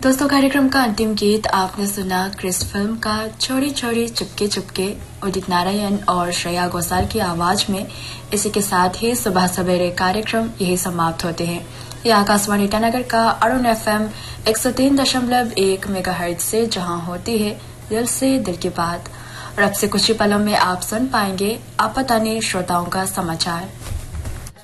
दोस्तों, कार्यक्रम का अंतिम गीत आपने सुना क्रिस फिल्म का छोड़ी छोड़ी चुपके चुपके, उदित नारायण और श्रेया घोषाल की आवाज में। इसी के साथ ही सुबह सवेरे कार्यक्रम यही समाप्त होते हैं। यह आकाशवाणी ईटानगर का अरुण FM 103.1 मेगाहर्ट्ज से, जहां होती है दिल से दिल की बात। और अब से कुछ ही पलों में आप सुन पाएंगे आपातानी श्रोताओं का समाचार।